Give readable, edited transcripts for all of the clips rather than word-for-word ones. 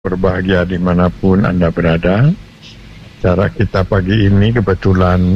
Berbahagia dimanapun Anda berada. Cara kita pagi ini kebetulan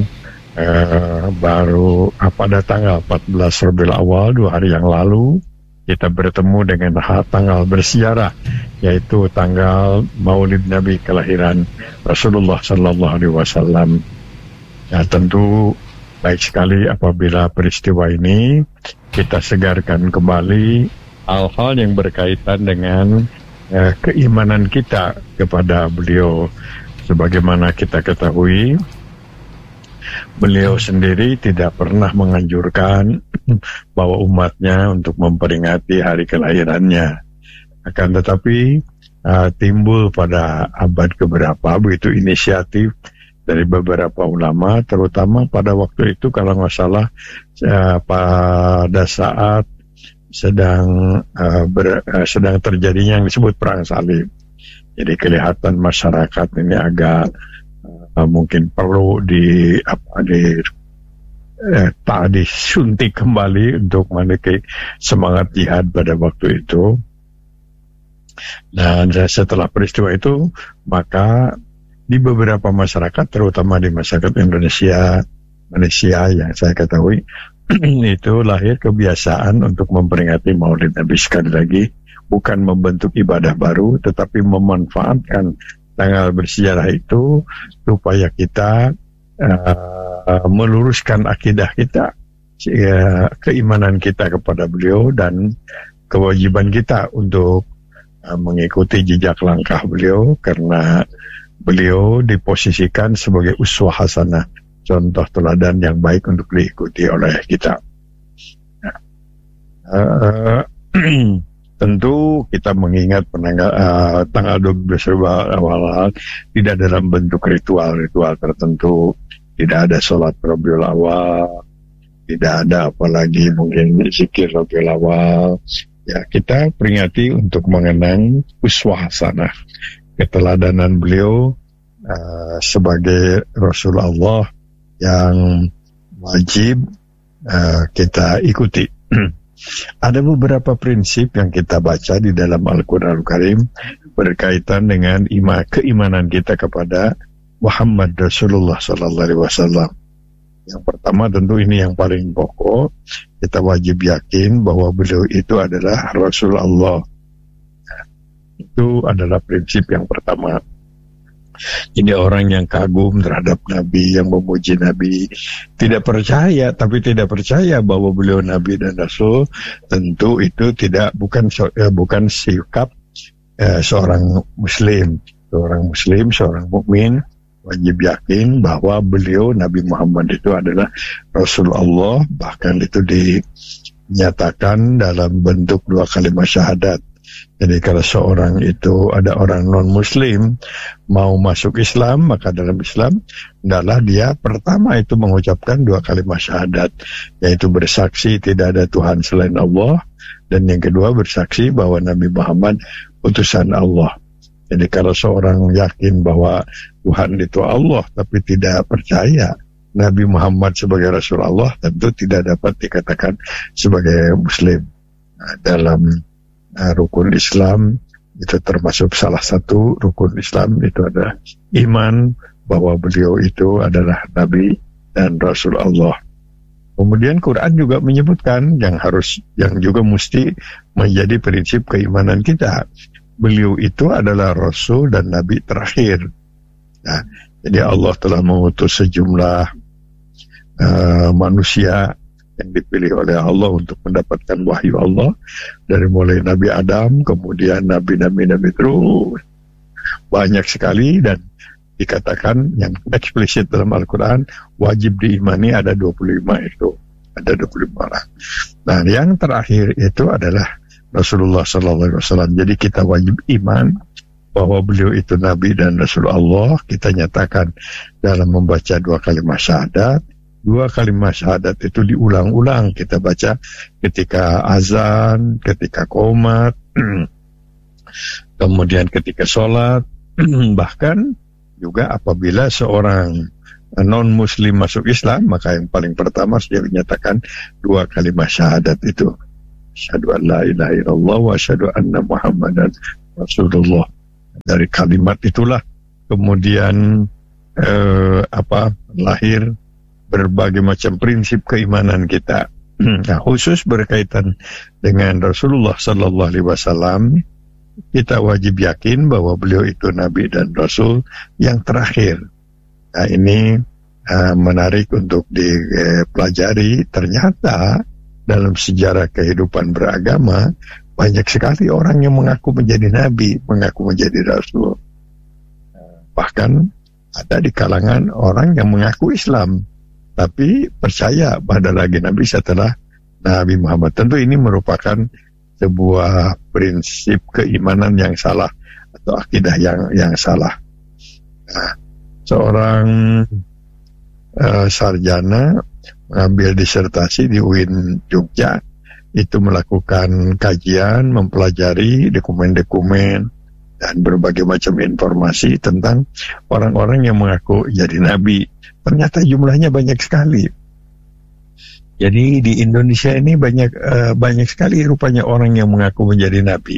baru pada tanggal 14 Rabiul Awal 2 hari yang lalu kita bertemu dengan tanggal bersiarah, yaitu tanggal Maulid Nabi kelahiran Rasulullah Sallallahu Alaihi Wasallam. Ya, tentu baik sekali apabila peristiwa ini kita segarkan kembali hal-hal yang berkaitan dengan keimanan kita kepada beliau. Sebagaimana kita ketahui, beliau sendiri tidak pernah menganjurkan bahwa umatnya untuk memperingati hari kelahirannya. Akan tetapi timbul pada abad keberapa begitu inisiatif dari beberapa ulama, terutama pada waktu itu kalau nggak salah pada saat sedang terjadinya yang disebut perang salib. Jadi kelihatan masyarakat ini agak mungkin perlu disuntik kembali untuk memiliki semangat jihad pada waktu itu. Dan setelah peristiwa itu, maka di beberapa masyarakat, terutama di masyarakat Malaysia yang saya ketahui, itu lahir kebiasaan untuk memperingati Maulid Nabi. Sekali lagi, bukan membentuk ibadah baru, tetapi memanfaatkan tanggal bersejarah itu supaya kita meluruskan akidah kita, keimanan kita kepada beliau, dan kewajiban kita untuk mengikuti jejak langkah beliau, karena beliau diposisikan sebagai uswah hasanah, contoh teladan yang baik untuk diikuti oleh kita. Tentu kita mengingat tanggal 12 awal tidak dalam bentuk ritual tertentu, tidak ada sholat Rabiul Awal, tidak ada apalagi mungkin zikir Rabiul Awal. Ya, kita peringati untuk mengenang uswah hasanah, keteladanan beliau sebagai Rasulullah yang wajib kita ikuti. Ada beberapa prinsip yang kita baca di dalam Al-Quranul Karim berkaitan dengan keimanan kita kepada Muhammad Rasulullah Sallallahu Alaihi Wasallam. Yang pertama, tentu ini yang paling pokok, kita wajib yakin bahwa beliau itu adalah Rasulullah. Itu adalah prinsip yang pertama. Jadi orang yang kagum terhadap Nabi, yang memuji Nabi, tidak percaya bahwa beliau Nabi dan Rasul, tentu itu bukan sikap seorang Muslim. Seorang mukmin wajib yakin bahwa beliau Nabi Muhammad itu adalah Rasulullah, bahkan itu dinyatakan dalam bentuk 2 kalimat syahadat. Jadi kalau seorang itu ada orang non-Muslim mau masuk Islam, maka dalam Islam adalah dia pertama itu mengucapkan 2 kalimat syahadat, yaitu bersaksi tidak ada Tuhan selain Allah, dan yang kedua bersaksi bahwa Nabi Muhammad utusan Allah. Jadi kalau seorang yakin bahwa Tuhan itu Allah tapi tidak percaya Nabi Muhammad sebagai Rasulullah, tentu tidak dapat dikatakan sebagai Muslim. Dalam rukun Islam itu termasuk salah satu rukun Islam, itu adalah iman bahwa beliau itu adalah Nabi dan Rasul Allah. Kemudian Quran juga menyebutkan yang juga mesti menjadi prinsip keimanan kita, beliau itu adalah Rasul dan Nabi terakhir. Nah, jadi Allah telah mengutus sejumlah manusia yang dipilih oleh Allah untuk mendapatkan wahyu Allah, dari mulai Nabi Adam, kemudian Nabi terus banyak sekali, dan dikatakan yang eksplisit dalam Al-Quran wajib diimani ada 25 itu, ada 25 orang. Nah, yang terakhir itu adalah Rasulullah Sallallahu Alaihi Wasallam. Jadi kita wajib iman bahwa beliau itu Nabi dan Rasulullah. Kita nyatakan dalam membaca 2 kalimat syahadat. 2 kalimat syahadat itu diulang-ulang kita baca ketika azan, ketika qomat, kemudian ketika sholat, bahkan juga apabila seorang non-muslim masuk Islam, maka yang paling pertama dia menyatakan 2 kalimat syahadat itu. Asyhadu an la ilaha illallah wa asyhadu anna Muhammadan Rasulullah. Dari kalimat itulah kemudian lahir berbagai macam prinsip keimanan kita. Nah, khusus berkaitan dengan Rasulullah Sallallahu Alaihi Wasallam, kita wajib yakin bahwa beliau itu Nabi dan Rasul yang terakhir. Nah, ini menarik untuk dipelajari. Ternyata dalam sejarah kehidupan beragama banyak sekali orang yang mengaku menjadi Nabi, mengaku menjadi Rasul. Bahkan ada di kalangan orang yang mengaku Islam, tapi percaya pada lagi Nabi setelah Nabi Muhammad. Tentu ini merupakan sebuah prinsip keimanan yang salah atau akidah yang salah. Nah, seorang sarjana mengambil disertasi di UIN Jogja, itu melakukan kajian, mempelajari dokumen-dokumen dan berbagai macam informasi tentang orang-orang yang mengaku jadi nabi. Ternyata jumlahnya banyak sekali. Jadi di Indonesia ini banyak sekali rupanya orang yang mengaku menjadi nabi.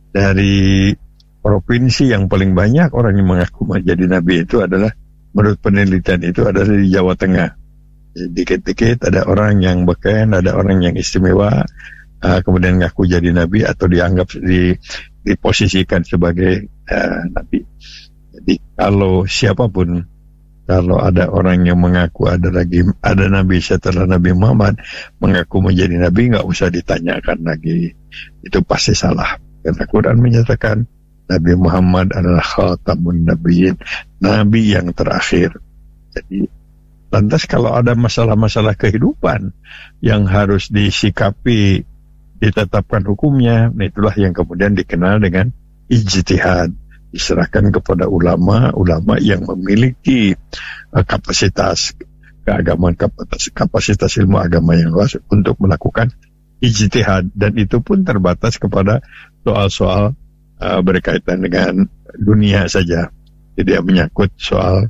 Dari provinsi yang paling banyak orang yang mengaku menjadi nabi itu adalah, menurut penelitian itu adalah di Jawa Tengah. Dikit-dikit ada orang yang beken, ada orang yang istimewa, kemudian ngaku jadi nabi atau dianggap diposisikan sebagai nabi. Jadi kalau siapapun, kalau ada orang yang mengaku ada nabi setelah Nabi Muhammad, mengaku menjadi nabi, nggak usah ditanyakan lagi, itu pasti salah. Karena Quran menyatakan Nabi Muhammad adalah khatamun nabiyyin, nabi yang terakhir. Jadi lantas kalau ada masalah-masalah kehidupan yang harus disikapi, ditetapkan hukumnya, nah itulah yang kemudian dikenal dengan ijtihad. Diserahkan kepada ulama yang memiliki kapasitas keagamaan, kapasitas ilmu agama yang luas untuk melakukan ijtihad, dan itu pun terbatas kepada soal-soal berkaitan dengan dunia saja, tidak menyangkut soal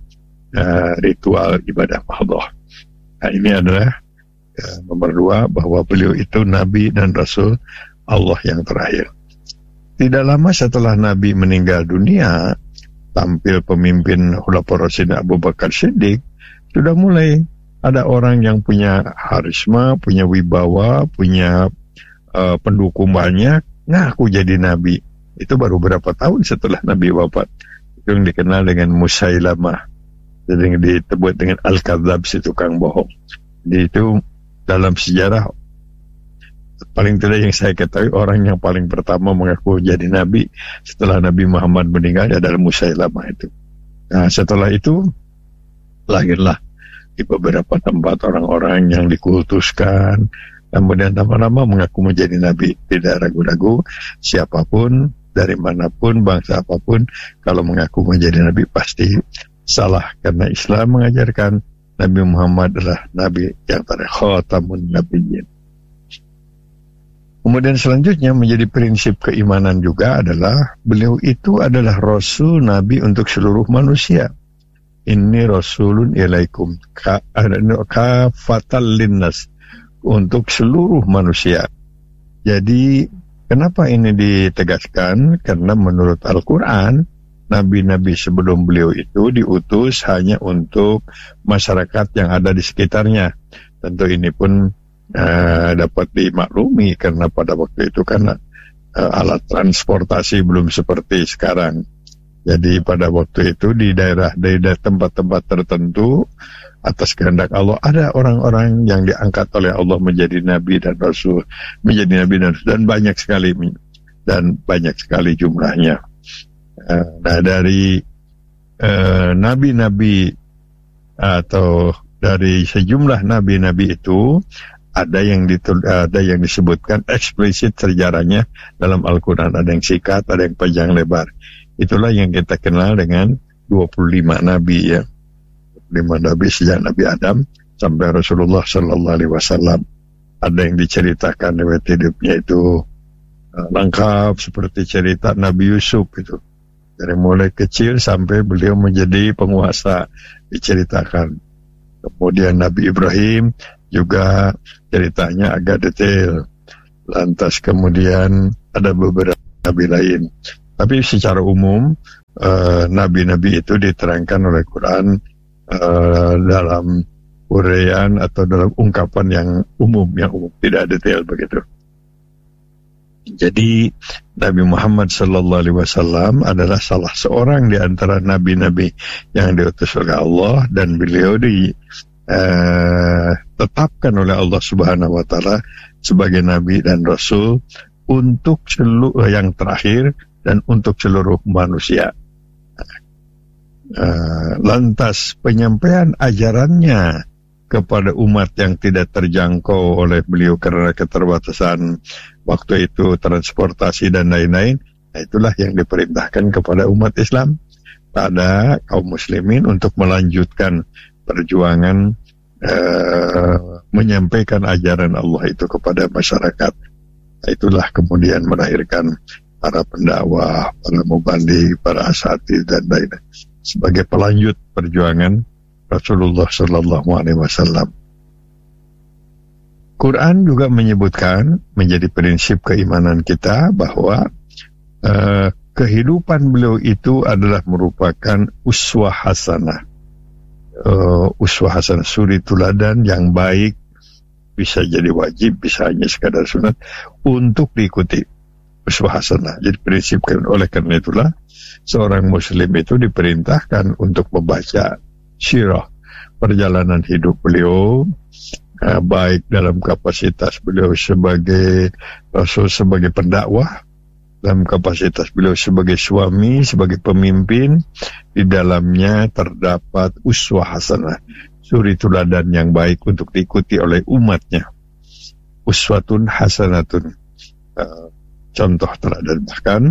ritual ibadah Allah. Nah, ini adalah nomor 2, bahwa beliau itu Nabi dan Rasul Allah yang terakhir. Tidak lama setelah Nabi meninggal dunia, tampil pemimpin Khulafaur Rasyidin Abu Bakar Siddiq, sudah mulai ada orang yang punya harisma, punya wibawa, punya pendukung banyak, ngaku jadi Nabi. Itu baru berapa tahun setelah Nabi wafat. Itu yang dikenal dengan Musailamah, yang disebut dengan Al-Kadzab, si tukang bohong. Jadi itu dalam sejarah, paling tidak yang saya ketahui, orang yang paling pertama mengaku jadi Nabi setelah Nabi Muhammad meninggal adalah Musailamah itu. Nah, setelah itu lahirlah di beberapa tempat orang-orang yang dikultuskan, kemudian lama-lama mengaku menjadi Nabi. Tidak ragu-ragu, siapapun, dari manapun, bangsa apapun, kalau mengaku menjadi Nabi pasti salah, karena Islam mengajarkan Nabi Muhammad adalah Nabi yang terakhir, khatamun nabiyyin. Kemudian selanjutnya menjadi prinsip keimanan juga adalah beliau itu adalah Rasul Nabi untuk seluruh manusia. Inni Rasulun ilaikum kafatal linnas, untuk seluruh manusia. Jadi kenapa ini ditegaskan? Karena menurut Al-Quran, nabi-nabi sebelum beliau itu diutus hanya untuk masyarakat yang ada di sekitarnya. Tentu ini pun dapat dimaklumi karena pada waktu itu kan alat transportasi belum seperti sekarang. Jadi pada waktu itu di daerah tempat-tempat tertentu, atas kehendak Allah, ada orang-orang yang diangkat oleh Allah menjadi nabi dan rasul, dan banyak sekali jumlahnya. Nah, dari nabi-nabi atau dari sejumlah nabi-nabi itu ada yang disebutkan eksplisit sejarahnya dalam Al-Quran, ada yang singkat, ada yang panjang lebar. Itulah yang kita kenal dengan 25 nabi, ya. 25 nabi sejak Nabi Adam sampai Rasulullah Sallallahu Alaihi Wasallam. Ada yang diceritakan riwayat hidupnya itu lengkap, seperti cerita Nabi Yusuf itu. Dari mulai kecil sampai beliau menjadi penguasa diceritakan. Kemudian Nabi Ibrahim juga ceritanya agak detail. Lantas kemudian ada beberapa nabi lain. Tapi secara umum nabi-nabi itu diterangkan oleh Quran dalam uraian atau dalam ungkapan yang umum, tidak detail begitu. Jadi Nabi Muhammad SAW adalah salah seorang di antara nabi-nabi yang diutus oleh Allah, dan beliau ditetapkan oleh Allah Subhanahu wa Ta'ala sebagai nabi dan rasul untuk seluruh yang terakhir dan untuk seluruh manusia. Lantas penyampaian ajarannya kepada umat yang tidak terjangkau oleh beliau karena keterbatasan waktu itu, transportasi dan lain-lain, itulah yang diperintahkan kepada umat Islam, pada kaum muslimin untuk melanjutkan perjuangan menyampaikan ajaran Allah itu kepada masyarakat. Itulah kemudian melahirkan para pendakwah, para mubalik, para asatidz dan lain-lain sebagai pelanjut perjuangan Rasulullah Sallallahu Alaihi Wasallam. Quran juga menyebutkan menjadi prinsip keimanan kita bahwa kehidupan beliau itu adalah merupakan uswah hasanah. Uswah hasanah, suri tuladan yang baik, bisa jadi wajib, bisa hanya sekadar sunat untuk diikuti. Uswah hasanah. Jadi prinsip oleh karena itulah seorang muslim itu diperintahkan untuk membaca sirah perjalanan hidup beliau, baik dalam kapasitas beliau sebagai rasul, sebagai pendakwah, dalam kapasitas beliau sebagai suami, sebagai pemimpin. Di dalamnya terdapat uswah hasanah, suri tuladan yang baik untuk diikuti oleh umatnya. Uswatun hasanatun, contoh teladan. Bahkan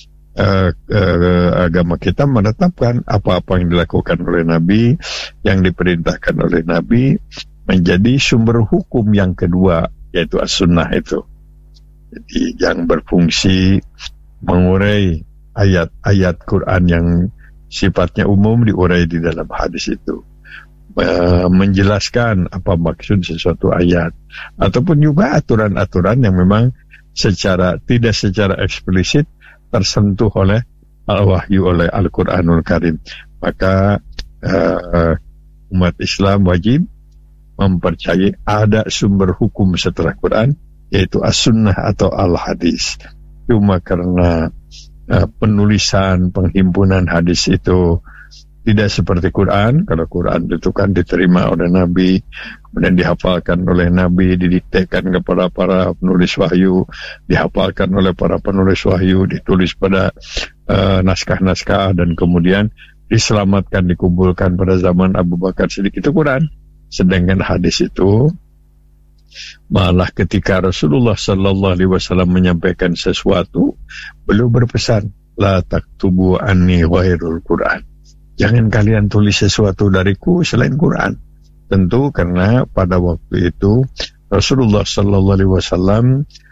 agama kita menetapkan apa-apa yang dilakukan oleh Nabi, yang diperintahkan oleh Nabi, menjadi sumber hukum yang kedua, yaitu as-sunnah itu. Jadi yang berfungsi mengurai ayat-ayat Quran yang sifatnya umum diurai di dalam hadis itu, menjelaskan apa maksud sesuatu ayat, ataupun juga aturan-aturan yang memang tidak secara eksplisit tersentuh oleh al-wahyu, oleh Al-Quranul Karim. Maka umat Islam wajib mempercayai ada sumber hukum setelah Quran, yaitu as-sunnah atau al-hadis. Cuma karena penulisan, penghimpunan hadis itu tidak seperti Quran. Kalau Quran itu kan diterima oleh Nabi, kemudian dihafalkan oleh Nabi, didiktekan kepada para penulis wahyu, dihafalkan oleh para penulis wahyu, ditulis pada naskah-naskah, dan kemudian diselamatkan, dikumpulkan pada zaman Abu Bakar Siddiq, itu Quran. Sedangkan hadis itu malah ketika Rasulullah Sallallahu Alaihi Wasallam menyampaikan sesuatu, beliau berpesan, la taktubu anni ghairul Quran. Jangan kalian tulis sesuatu dariku selain Quran. Tentu karena pada waktu itu Rasulullah Sallallahu Alaihi Wasallam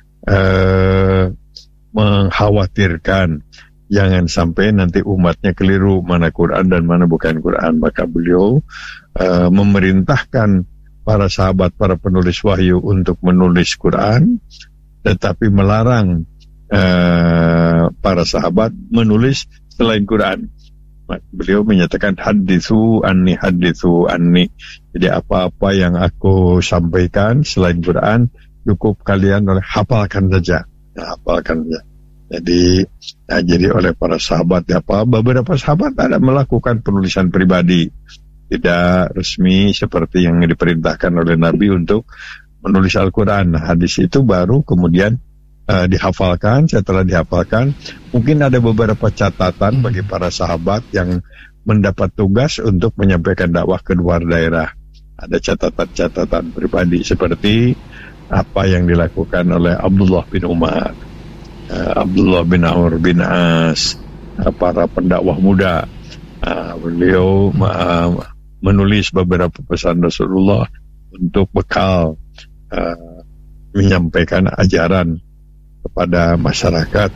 mengkhawatirkan jangan sampai nanti umatnya keliru mana Quran dan mana bukan Quran. Maka beliau memerintahkan para sahabat, para penulis wahyu untuk menulis Quran, tetapi melarang para sahabat menulis selain Quran. Beliau menyatakan hadithu anni. Jadi apa-apa yang aku sampaikan selain Quran, cukup kalian hafalkan saja. Hafalkan saja. Jadi oleh para sahabat, beberapa sahabat ada melakukan penulisan pribadi, tidak resmi seperti yang diperintahkan oleh Nabi untuk menulis Al-Quran. Hadis itu baru kemudian dihafalkan. Setelah dihafalkan, mungkin ada beberapa catatan bagi para sahabat yang mendapat tugas untuk menyampaikan dakwah ke luar daerah. Ada catatan-catatan pribadi seperti apa yang dilakukan oleh Abdullah bin Umar, Abdullah bin Amr bin As, para pendakwah muda. Beliau menulis beberapa pesan Rasulullah untuk bekal menyampaikan ajaran kepada masyarakat,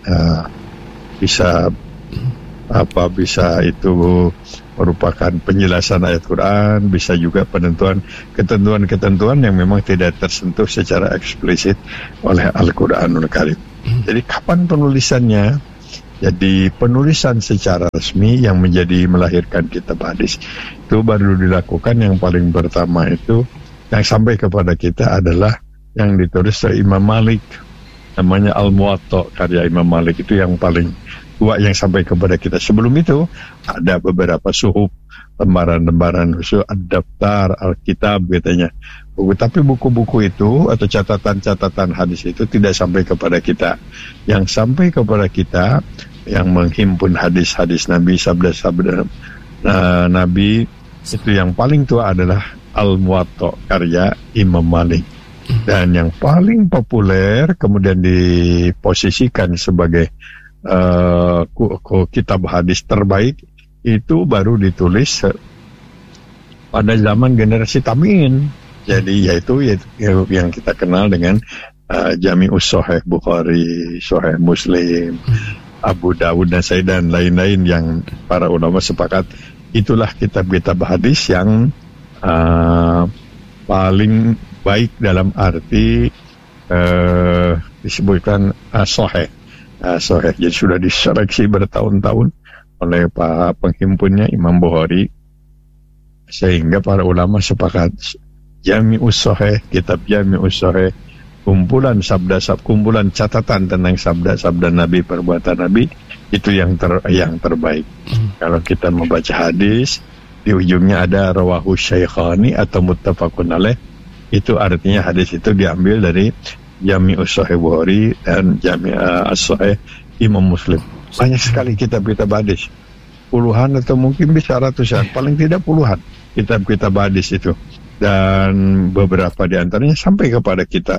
bisa itu merupakan penjelasan ayat Quran, bisa juga ketentuan-ketentuan yang memang tidak tersentuh secara eksplisit oleh Al-Quranul Karim. Jadi kapan penulisannya? Jadi penulisan secara resmi yang melahirkan kitab hadis itu baru dilakukan. Yang paling pertama itu yang sampai kepada kita adalah yang ditulis oleh Imam Malik, namanya Al-Muwatta, karya Imam Malik. Itu yang paling tua yang sampai kepada kita. Sebelum itu ada beberapa suhuf, lembaran-lembaran khusus, Ad-Daftar, Al-Kitab katanya. Tapi buku-buku itu atau catatan-catatan hadis itu tidak sampai kepada kita. Yang sampai kepada kita, yang menghimpun hadis-hadis Nabi, sabda-sabda Nabi, itu yang paling tua adalah Al-Muwatta, karya Imam Malik. Dan yang paling populer kemudian diposisikan sebagai kitab hadis terbaik itu baru ditulis pada zaman generasi tabi'in. Jadi yaitu yang kita kenal dengan Jami'us Sahih Bukhari, Sahih Muslim, Abu Dawud, Nasai dan lain-lain, yang para ulama sepakat itulah kitab-kitab hadis yang paling baik dalam arti disebutkan sahih. Sahih. Jadi sudah diseleksi bertahun-tahun oleh para penghimpunnya Imam Bukhari, sehingga para ulama sepakat Jami'us Sahih, kitab Jami'us Sahih, kumpulan kumpulan catatan tentang sabda-sabda Nabi, perbuatan Nabi, itu yang terbaik. Kalau kita membaca hadis, di ujungnya ada rawahu syaikhani atau muttafaqun alaih, itu artinya hadis itu diambil dari Jami'us Sahih Bukhari dan Jami'us Sahih Imam Muslim. Banyak sekali kitab-kitab hadis, puluhan atau mungkin bisa ratusan, paling tidak puluhan kitab-kitab hadis itu. Dan beberapa di antaranya sampai kepada kita.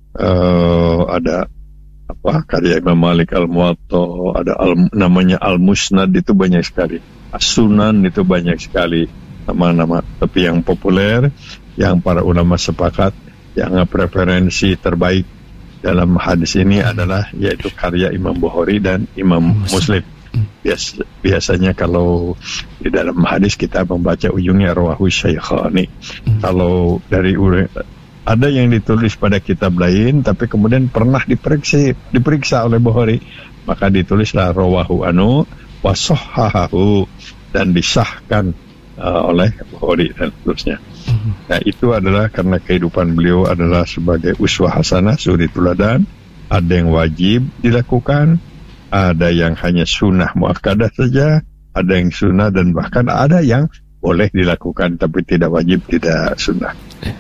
Ada karya Imam Malik, Al-Muwatta, ada namanya Al-Musnad, itu banyak sekali. As-Sunan itu banyak sekali nama-nama. Tapi yang populer, yang para ulama sepakat, yang preferensi terbaik dalam hadis ini adalah yaitu karya Imam Bukhari dan Imam Muslim. Biasanya kalau di dalam hadis kita membaca ujungnya rawahu syaikhani. Kalau dari ada yang ditulis pada kitab lain tapi kemudian pernah diperiksa oleh Bukhari, maka ditulislah rawahu wa sahhahahu, dan disahkan oleh Bukhari dan seterusnya. Nah, itu adalah karena kehidupan beliau adalah sebagai uswah hasanah, suri teladan. Ada yang wajib dilakukan, ada yang hanya sunnah muakkadah saja, ada yang sunnah, dan bahkan ada yang boleh dilakukan tapi tidak wajib, tidak sunnah.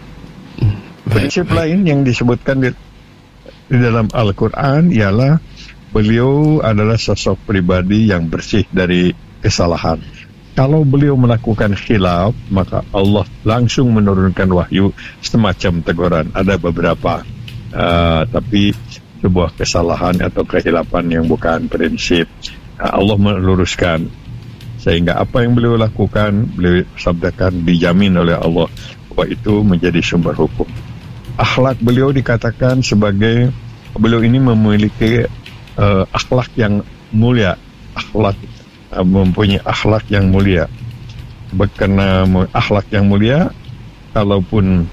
Prinsip lain yang disebutkan di dalam Al-Quran ialah beliau adalah sosok pribadi yang bersih dari kesalahan. Kalau beliau melakukan khilaf, maka Allah langsung menurunkan wahyu semacam teguran. Ada beberapa, tapi sebuah kesalahan atau kehilafan yang bukan prinsip, Allah meluruskan, sehingga apa yang beliau lakukan, beliau sabdakan, dijamin oleh Allah bahwa itu menjadi sumber hukum. Akhlak beliau dikatakan sebagai, beliau ini memiliki akhlak yang mulia, mempunyai akhlak yang mulia. Karena akhlak yang mulia, kalaupun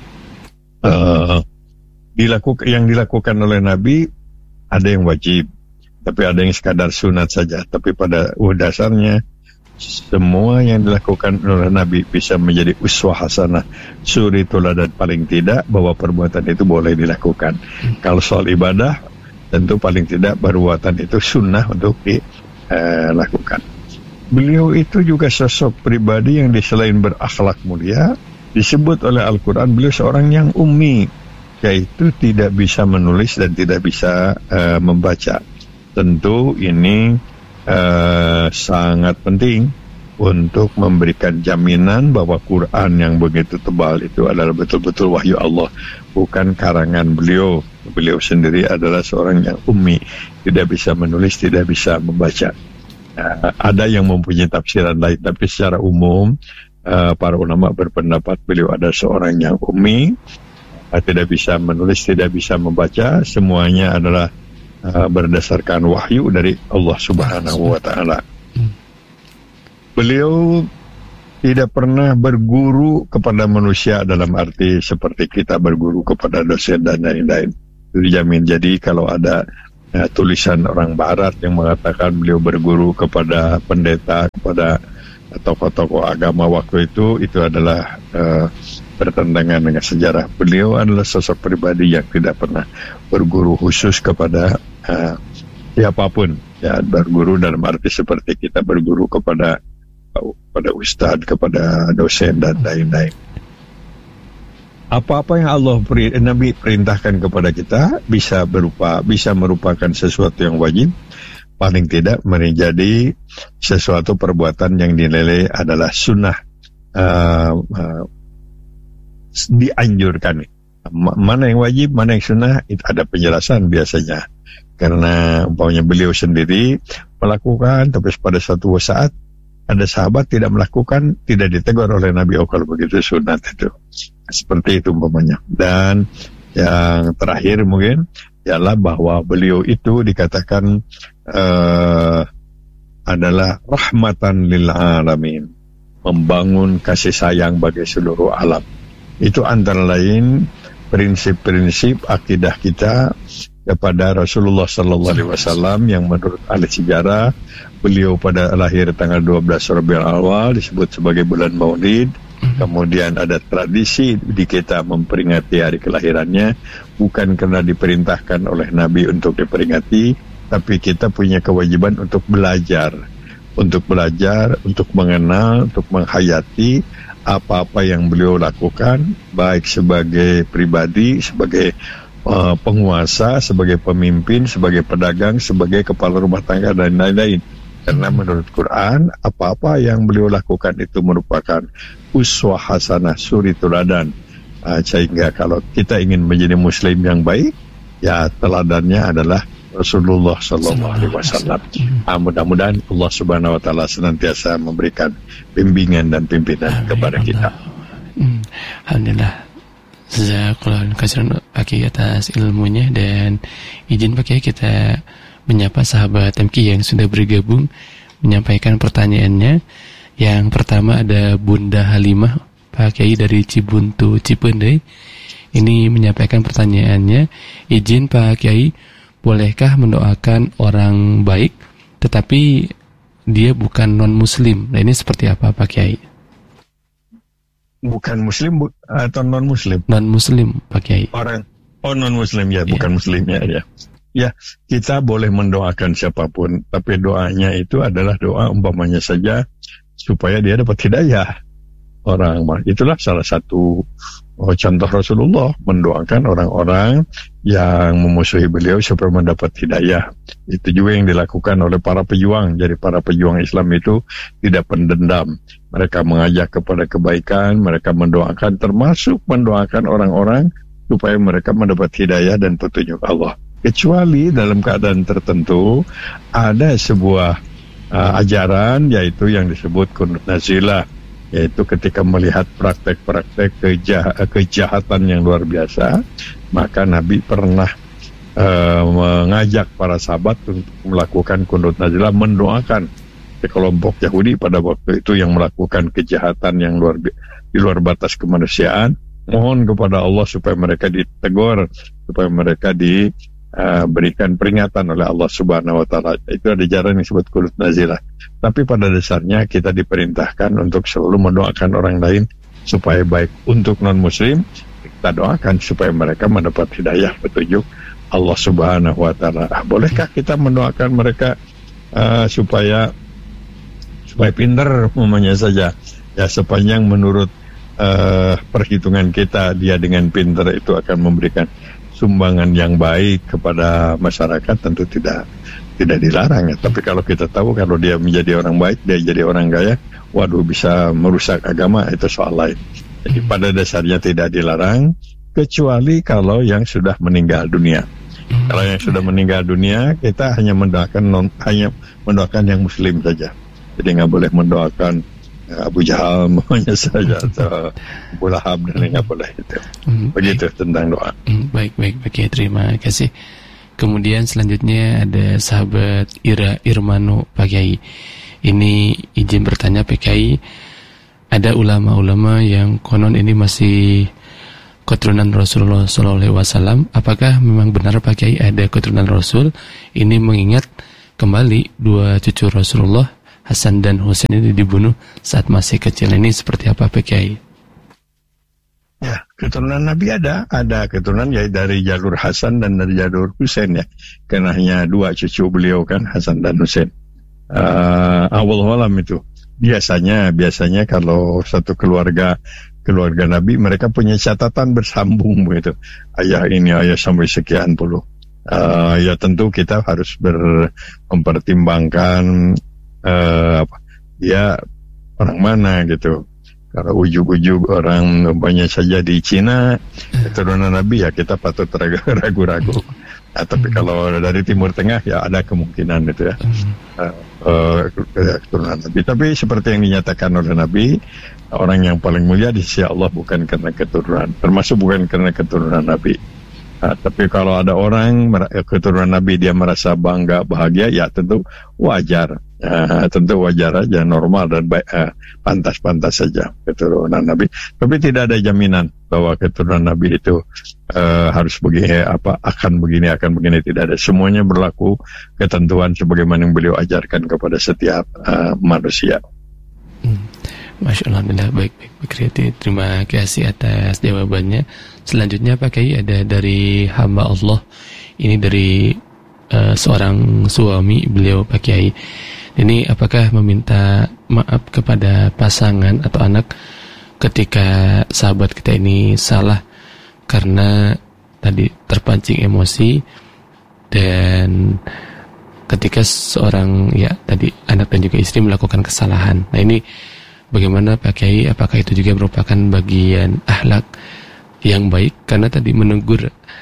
yang dilakukan oleh Nabi, ada yang wajib, tapi ada yang sekadar sunat saja. Tapi pada dasarnya semua yang dilakukan oleh Nabi bisa menjadi uswah hasanah, suri teladan paling tidak, bahwa perbuatan itu boleh dilakukan. Kalau soal ibadah, tentu paling tidak perbuatan itu sunnah untuk dilakukan. Beliau itu juga sosok pribadi yang selain berakhlak mulia, disebut oleh Al-Quran beliau seorang yang ummi, yaitu tidak bisa menulis dan tidak bisa membaca. Tentu ini sangat penting untuk memberikan jaminan bahwa Quran yang begitu tebal itu adalah betul-betul wahyu Allah, bukan karangan beliau. Beliau sendiri adalah seorang yang ummi, tidak bisa menulis, tidak bisa membaca. Ada yang mempunyai tafsiran lain, tapi secara umum para ulama berpendapat beliau adalah seorang yang ummi, tidak bisa menulis, tidak bisa membaca. Semuanya adalah berdasarkan wahyu dari Allah Subhanahu wa Ta'ala. Beliau tidak pernah berguru kepada manusia dalam arti seperti kita berguru kepada dosen dan lain-lain. Itu dijamin. Jadi kalau ada tulisan orang Barat yang mengatakan beliau berguru kepada pendeta, kepada tokoh-tokoh agama waktu itu adalah bertentangan dengan sejarah. Beliau adalah sosok pribadi yang tidak pernah berguru khusus kepada siapapun, ya, berguru dalam arti seperti kita berguru kepada ustadz, kepada dosen dan lain-lain. Apa-apa yang Nabi perintahkan kepada kita bisa merupakan sesuatu yang wajib, paling tidak menjadi sesuatu perbuatan yang dinilai adalah sunnah, dianjurkan. Mana yang wajib, mana yang sunnah, itu ada penjelasan biasanya. Karena umpamanya beliau sendiri melakukan, tapi pada suatu saat ada sahabat tidak melakukan, tidak ditegur oleh Nabi, oh kalau begitu sunat itu. Seperti itu umpamanya. Dan yang terakhir mungkin ialah bahwa beliau itu dikatakan adalah rahmatan lil alamin, membangun kasih sayang bagi seluruh alam. Itu antara lain prinsip-prinsip akidah kita kepada Rasulullah Sallallahu Alaihi Wasallam yang menurut ahli sejarah beliau pada lahir tanggal 12 Rabiul Awal disebut sebagai bulan Maulid. Kemudian ada tradisi di kita memperingati hari kelahirannya bukan karena diperintahkan oleh Nabi untuk diperingati, tapi kita punya kewajiban untuk belajar, untuk mengenal, untuk menghayati apa-apa yang beliau lakukan, baik sebagai pribadi, sebagai penguasa, sebagai pemimpin, sebagai pedagang, sebagai kepala rumah tangga dan lain-lain. Karena menurut Quran, apa-apa yang beliau lakukan itu merupakan uswah hasanah, suri teladan. Sehingga kalau kita ingin menjadi muslim yang baik, ya teladannya adalah Rasulullah Sallallahu Alaihi Wasallam. Mudah-mudahan Allah Subhanahu Wa Taala senantiasa memberikan bimbingan dan pimpinan kepada kita. Alhamdulillah. Jazakallahu khairan Pak Kiai atas ilmunya, dan izin Pak Kiai kita menyapa sahabat MK yang sudah bergabung menyampaikan pertanyaannya. Yang pertama ada Bunda Halimah Pak Kiai dari Cibuntu Cipendei. Ini menyampaikan pertanyaannya, izin Pak Kiai, bolehkah mendoakan orang baik tetapi dia bukan non muslim? Nah, ini seperti apa Pak Kiai? Bukan muslim atau non muslim? Non muslim Pak Kiai. Non muslim ya, bukan muslim ya. Ya, kita boleh mendoakan siapapun, tapi doanya itu adalah doa umpamanya saja supaya dia dapat hidayah. Itulah salah satu contoh Rasulullah mendoakan orang-orang yang memusuhi beliau supaya mendapat hidayah. Itu juga yang dilakukan oleh para pejuang. Jadi para pejuang Islam itu tidak pendendam. Mereka mengajak kepada kebaikan, mereka mendoakan, termasuk mendoakan orang-orang supaya mereka mendapat hidayah dan petunjuk Allah. Kecuali dalam keadaan tertentu ada sebuah ajaran, yaitu yang disebut kunut nazilah, yaitu ketika melihat praktek-praktek kejahatan yang luar biasa, maka Nabi pernah mengajak para sahabat untuk melakukan kunut nazilah, mendoakan kelompok Yahudi pada waktu itu yang melakukan kejahatan yang di luar batas kemanusiaan. Mohon kepada Allah supaya mereka ditegur, supaya mereka diberikan peringatan oleh Allah Subhanahu Wa Taala. Itu ada jalan yang disebut kunut nazilah. Tapi pada dasarnya kita diperintahkan untuk selalu mendoakan orang lain supaya baik. Untuk non muslim kita doakan supaya mereka mendapat hidayah, petunjuk Allah Subhanahu Wa Taala. Bolehkah kita mendoakan mereka supaya pintar umumnya saja? Ya, sepanjang menurut perhitungan kita dia dengan pintar itu akan memberikan sumbangan yang baik kepada masyarakat, tentu tidak dilarang ya. Tapi kalau kita tahu kalau dia menjadi orang baik, dia jadi orang kaya, waduh bisa merusak agama, itu soal lain. Jadi pada dasarnya tidak dilarang, kecuali kalau yang sudah meninggal dunia. Kalau yang sudah meninggal dunia, kita hanya mendoakan yang muslim saja. Jadi nggak boleh mendoakan Abu Jahal maunya saja atau Abu Lahab dan nggak boleh itu. Begitu tentang doa. Baik, Pak, terima kasih. Kemudian selanjutnya ada sahabat Ira Irmano Pak Kiai. Ini izin bertanya Pak Kiai, ada ulama-ulama yang konon ini masih keturunan Rasulullah SAW. Apakah memang benar Pak Kiai ada keturunan Rasul? Ini mengingat kembali dua cucu Rasulullah, Hasan dan Husain, ini dibunuh saat masih kecil. Ini seperti apa Pak Kiai? Ya, keturunan Nabi ada keturunan ya dari jalur Hasan dan dari jalur Husain ya. Karena hanya dua cucu beliau kan, Hasan dan Husain. Awal-awalam itu. Biasanya kalau satu keluarga Nabi, mereka punya catatan bersambung begitu. Ayah sampai sekian puluh. Ya tentu kita harus mempertimbangkan dia orang mana gitu. Kalau ujug-ujug orang banyak saja di Cina, keturunan Nabi, ya kita patut ragu-ragu. Nah, tapi kalau dari Timur Tengah ya ada kemungkinan itu ya. Keturunan Nabi. Tapi seperti yang dinyatakan oleh Nabi, orang yang paling mulia di sisi Allah bukan karena keturunan, termasuk bukan karena keturunan Nabi. Tapi kalau ada orang keturunan Nabi dia merasa bangga, bahagia, ya tentu wajar. Tentu wajar aja, normal dan baik, pantas-pantas saja keturunan Nabi. Tapi tidak ada jaminan bahwa keturunan Nabi itu harus begini, akan begini, tidak ada. Semuanya berlaku ketentuan sebagaimana yang beliau ajarkan kepada setiap manusia. Masya Allah, baik Riyati. Terima kasih atas jawabannya. Selanjutnya Pak Kiai ada dari hamba Allah. Ini dari seorang suami beliau Pak Kiai. Ini apakah meminta maaf kepada pasangan atau anak ketika sahabat kita ini salah karena tadi terpancing emosi, dan ketika seorang tadi anak dan juga istri melakukan kesalahan. Nah ini bagaimana Pak Kiai? Apakah itu juga merupakan bagian akhlak yang baik karena tadi menegur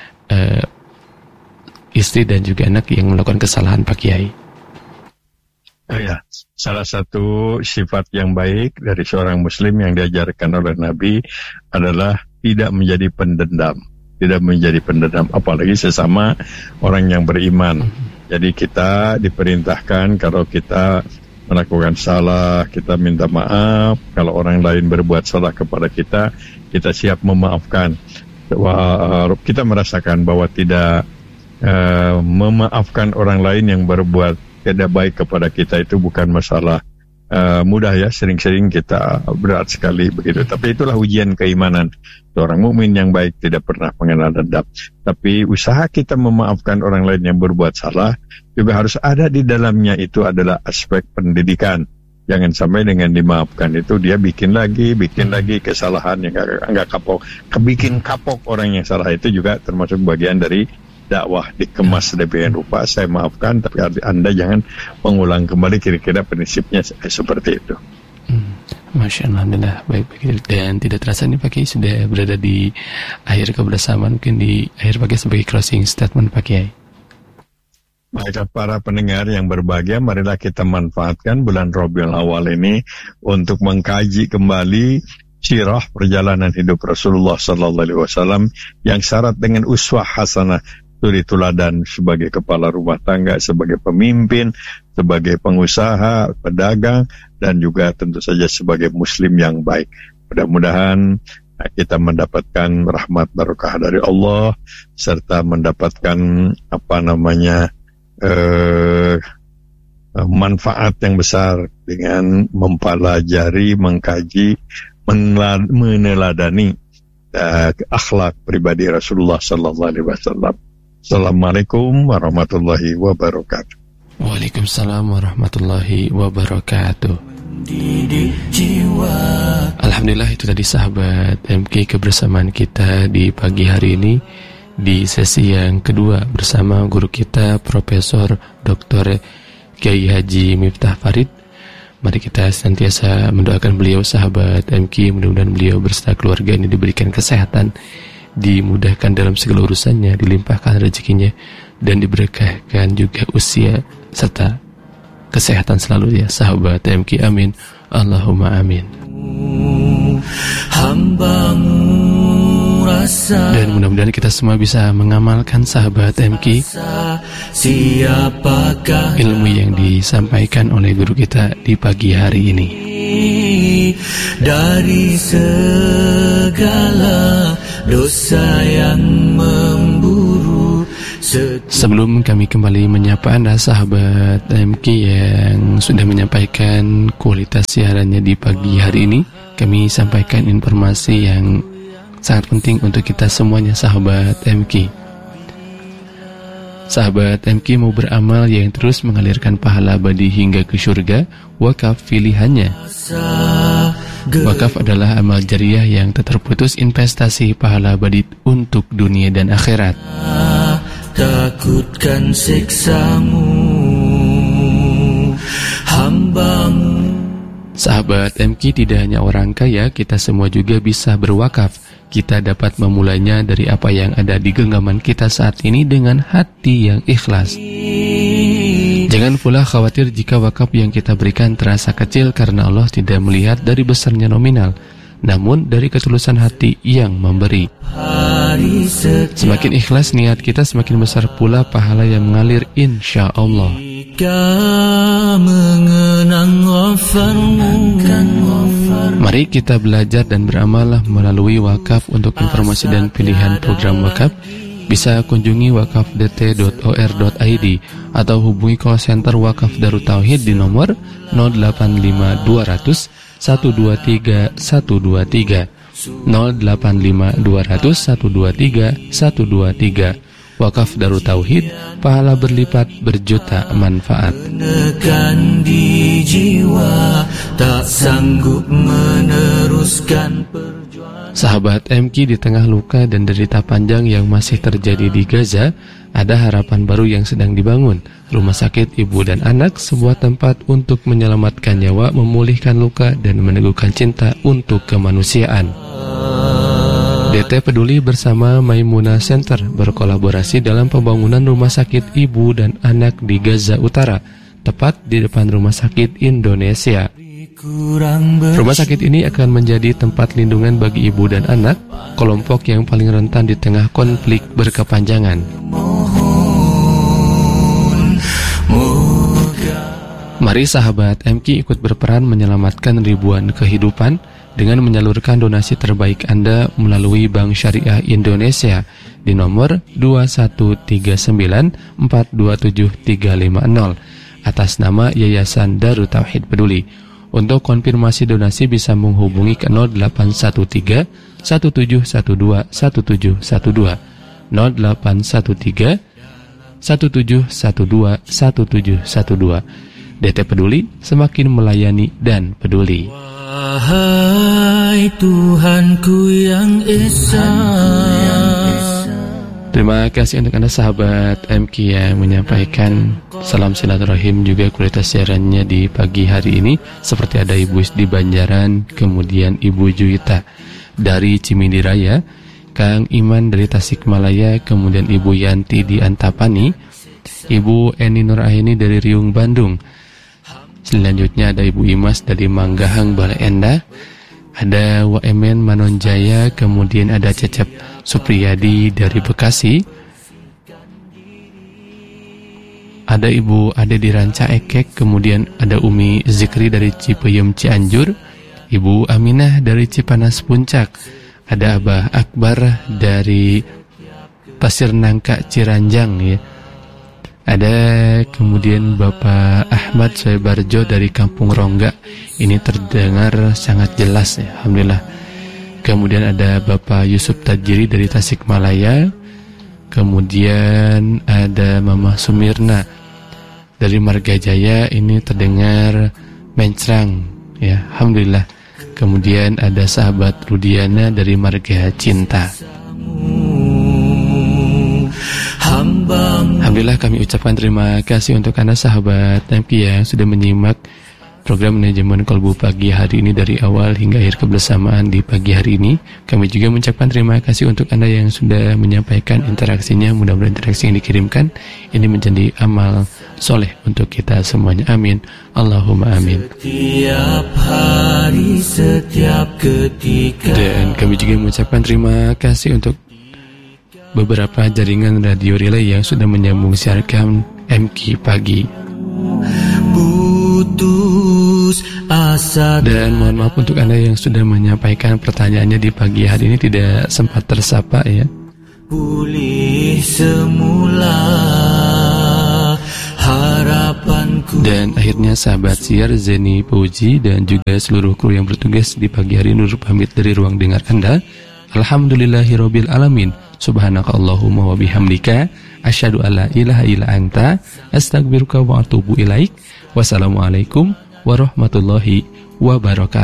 istri dan juga anak yang melakukan kesalahan Pak Kiai? Ya, salah satu sifat yang baik dari seorang Muslim yang diajarkan oleh Nabi adalah tidak menjadi pendendam, apalagi sesama orang yang beriman. Jadi kita diperintahkan kalau kita melakukan salah, kita minta maaf. Kalau orang lain berbuat salah kepada kita, kita siap memaafkan. Kita merasakan bahwa tidak memaafkan orang lain yang berbuat tidak baik kepada kita itu bukan masalah mudah ya. Sering-sering kita berat sekali begitu. Tapi itulah ujian keimanan. Seorang mukmin yang baik tidak pernah mengenal dendam. Tapi usaha kita memaafkan orang lain yang berbuat salah juga harus ada di dalamnya, itu adalah aspek pendidikan. Jangan sampai dengan dimaafkan itu dia bikin lagi kesalahan yang enggak kapok. Bikin kapok orang yang salah itu juga termasuk bagian dari dakwah, dikemas sedemikian rupa. Saya maafkan, tapi Anda jangan mengulang kembali. Kira-kira prinsipnya seperti itu. Masya Allah, baik. Dan tidak terasa nih Pak Kiai sudah berada di akhir kebersamaan. Mungkin di akhir Pak Kiai sebagai closing statement Pak Kiai. Baiklah para pendengar yang berbahagia, marilah kita manfaatkan bulan Rabiul Awal ini untuk mengkaji kembali sirah perjalanan hidup Rasulullah SAW yang syarat dengan uswah hasanah, suri tuladan sebagai kepala rumah tangga, sebagai pemimpin, sebagai pengusaha, pedagang, dan juga tentu saja sebagai muslim yang baik. Mudah-mudahan kita mendapatkan rahmat barakah dari Allah serta mendapatkan manfaat yang besar dengan mempelajari, mengkaji, meneladani akhlak pribadi Rasulullah SAW. Assalamualaikum warahmatullahi wabarakatuh. Waalaikumsalam warahmatullahi wabarakatuh. Alhamdulillah, itu tadi sahabat MK kebersamaan kita di pagi hari ini di sesi yang kedua bersama guru kita Profesor Dr. Kiai Haji Miftah Farid. Mari kita senantiasa mendoakan beliau sahabat MK, mudah-mudahan beliau beserta keluarga ini diberikan kesehatan, dimudahkan dalam segala urusannya, dilimpahkan rezekinya, dan diberkahkan juga usia serta kesehatan selalu ya sahabat MK. Amin, Allahumma amin. Dan mudah-mudahan kita semua bisa mengamalkan sahabat MK ilmu yang disampaikan oleh guru kita di pagi hari ini. Dari segala dosa yang memburu. Sebelum kami kembali menyapa Anda sahabat MK yang sudah menyampaikan kualitas siarannya di pagi hari ini, kami sampaikan informasi yang sangat penting untuk kita semuanya sahabat MK. Sahabat MK mau beramal yang terus mengalirkan pahala abadi hingga ke surga, wakaf pilihannya. Wakaf adalah amal jariah yang tak terputus investasi pahala abadi untuk dunia dan akhirat. Takutkan siksamu, hambamu. Sahabat MK, tidak hanya orang kaya, kita semua juga bisa berwakaf. Kita dapat memulainya dari apa yang ada di genggaman kita saat ini dengan hati yang ikhlas. Jangan pula khawatir jika wakaf yang kita berikan terasa kecil, karena Allah tidak melihat dari besarnya nominal, namun dari ketulusan hati yang memberi. Semakin ikhlas niat kita, semakin besar pula pahala yang mengalir insya Allah. Mari kita belajar dan beramal melalui wakaf. Untuk informasi dan pilihan program wakaf, bisa kunjungi wakafdt.or.id atau hubungi call center Wakaf Darut Tauhid di nomor 085200 123 123 085200 123 123. Wakaf Darut Tauhid, pahala berlipat berjuta manfaat. Menekan di jiwa, tak sanggup meneruskan perjuangan. Sahabat MK, di tengah luka dan derita panjang yang masih terjadi di Gaza, ada harapan baru yang sedang dibangun. Rumah sakit ibu dan anak, sebuah tempat untuk menyelamatkan nyawa, memulihkan luka, dan meneguhkan cinta untuk kemanusiaan. DT Peduli bersama Maimunah Center berkolaborasi dalam pembangunan rumah sakit ibu dan anak di Gaza Utara, tepat di depan Rumah Sakit Indonesia. Rumah sakit ini akan menjadi tempat lindungan bagi ibu dan anak, kelompok yang paling rentan di tengah konflik berkepanjangan. Mari sahabat MK ikut berperan menyelamatkan ribuan kehidupan dengan menyalurkan donasi terbaik Anda melalui Bank Syariah Indonesia di nomor 21394273550 atas nama Yayasan Darut Tauhid Peduli. Untuk konfirmasi donasi bisa menghubungi ke 0813 1712 1712 0813 1712 1712. DT Peduli, semakin melayani dan peduli. Wahai Tuhanku yang Esa. Terima kasih untuk Anda sahabat MK yang menyampaikan salam silaturahim juga kualitas siarannya di pagi hari ini. Seperti ada Ibu Isdi Banjaran, kemudian Ibu Juwita dari Cimindi Raya, Kang Iman dari Tasikmalaya, kemudian Ibu Yanti di Antapani, Ibu Eni Nuraini dari Riung Bandung. Selanjutnya ada Ibu Imas dari Manggahang Bale Endah, ada Waemen Manonjaya, kemudian ada Cecep Supriyadi dari Bekasi, ada Ibu Ade di Ranca Ekek, kemudian ada Umi Zikri dari Cipeyem Cianjur, Ibu Aminah dari Cipanas Puncak, ada Abah Akbar dari Pasir Nangka Ciranjang ya. Ada kemudian Bapak Ahmad Soebarjo dari Kampung Rongga. Ini terdengar sangat jelas ya, alhamdulillah. Kemudian ada Bapak Yusuf Tajiri dari Tasikmalaya. Kemudian ada Mama Sumirna dari Margajaya, ini terdengar mencrang ya, alhamdulillah. Kemudian ada sahabat Rudiana dari Marga Cinta. Alhamdulillah, kami ucapkan terima kasih untuk Anda sahabat MK yang sudah menyimak program manajemen kolbu pagi hari ini dari awal hingga akhir kebersamaan di pagi hari ini. Kami juga mengucapkan terima kasih untuk Anda yang sudah menyampaikan interaksinya. Mudah-mudahan interaksi yang dikirimkan ini menjadi amal soleh untuk kita semuanya. Amin. Allahumma amin. Setiap hari, setiap ketika. Dan kami juga mengucapkan terima kasih untuk beberapa jaringan radio relay yang sudah menyambung siarkan MK Pagi. Butuh putus asa. Dan mohon maaf untuk Anda yang sudah menyampaikan pertanyaannya di pagi hari ini tidak sempat tersapa ya. Pulih semula harapanku. Dan akhirnya sahabat siar Zeni Puji dan juga seluruh kru yang bertugas di pagi hari Nur pamit dari ruang dengar Anda. Alhamdulillahirabbil alamin. Subhanakallahumma wa bihamdika asyhadu alla ilaha illa anta astaghfiruka wa atubu ilaik. Wassalamualaikum warahmatullahi wabarakatuh.